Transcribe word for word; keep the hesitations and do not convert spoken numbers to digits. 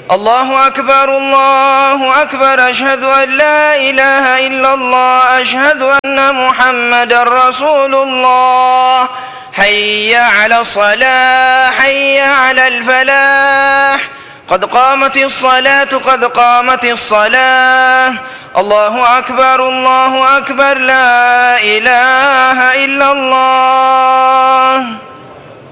الله أكبر الله أكبر أشهد أن لا إله إلا الله أشهد أن محمدا رسول الله. حي على الصلاة حي على الفلاح قد قامت الصلاة قد قامت الصلاة. الله أكبر الله أكبر لا إله إلا الله.